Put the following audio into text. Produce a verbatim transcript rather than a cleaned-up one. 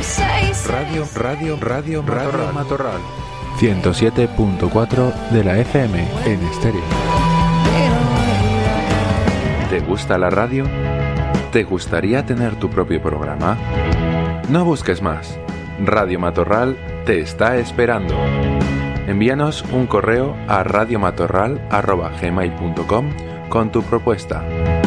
Radio, radio, radio, radio Matorral. ciento siete punto cuatro de la F M en estéreo. ¿Te gusta la radio? ¿Te gustaría tener tu propio programa? No busques más. Radio Matorral te está esperando. Envíanos un correo a radiomatorral arroba gmail punto com con tu propuesta.